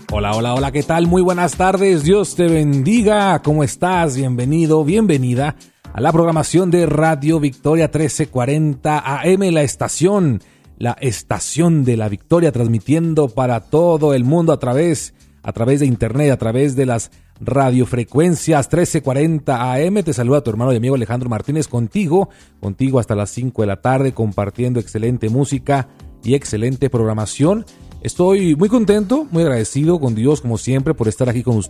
Hola, hola, hola, ¿qué tal? Muy buenas tardes, Dios te bendiga. ¿Cómo estás? Bienvenido, bienvenida a la programación de Radio Victoria 1340 AM, la estación de la Victoria, transmitiendo para todo el mundo a través de internet, a través de las radiofrecuencias 1340 AM. Te saluda tu hermano y amigo Alejandro Martínez, contigo hasta las 5 de la tarde, compartiendo excelente música y excelente programación. Estoy muy contento, muy agradecido con Dios, como siempre, por estar aquí con